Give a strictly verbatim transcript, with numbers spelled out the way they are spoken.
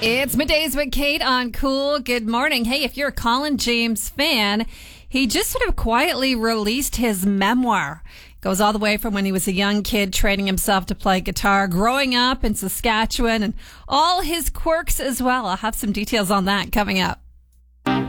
It's Middays with Kate on Cool. Good morning. Hey, if you're a Colin James fan, he just sort of quietly released his memoir. Goes all the way from when he was a young kid training himself to play guitar, growing up in Saskatchewan, and all his quirks as well. I'll have some details on that coming up.